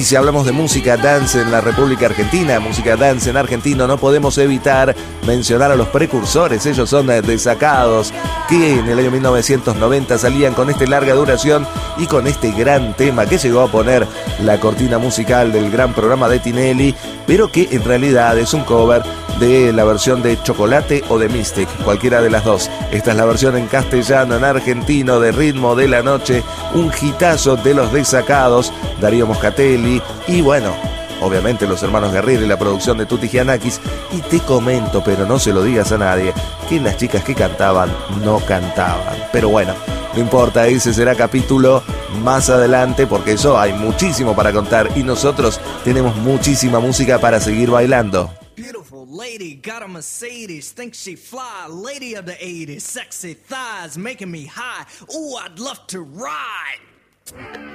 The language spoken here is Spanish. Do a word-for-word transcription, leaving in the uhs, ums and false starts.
si hablamos de música dance en la República Argentina, música dance en argentino, no podemos evitar mencionar a los precursores. Ellos son Desacados, que en el año mil novecientos noventa salían con esta larga duración y con este gran tema que llegó a poner la cortina musical del gran programa de Tinelli, pero que en realidad es un cover de la versión de Chocolate o de Mystic, cualquiera de las dos. Esta es la versión en castellano, en argentino, de Ritmo de la Noche, un hitazo de los Desacados, Darío Moscatelli y bueno, obviamente los hermanos Guerrero y la producción de Tutti Giannakis. Y te comento, pero no se lo digas a nadie, que las chicas que cantaban no cantaban. Pero bueno, no importa, ese será capítulo más adelante, porque eso hay muchísimo para contar y nosotros tenemos muchísima música para seguir bailando. Beautiful lady, got a Mercedes, thinks she fly, lady of the eighties, sexy thighs making me high, ooh, I'd love to ride.